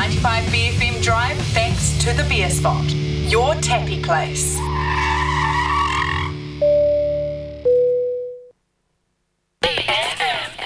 95 BFM Drive thanks to The Beer Spot, your tappy place.